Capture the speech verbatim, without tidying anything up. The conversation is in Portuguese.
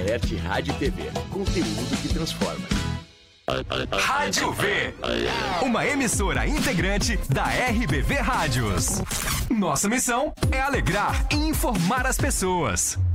Alerte Rádio e T V. Conteúdo que transforma. Rádio V, uma emissora integrante da R B V Rádios. Nossa missão é alegrar e informar as pessoas.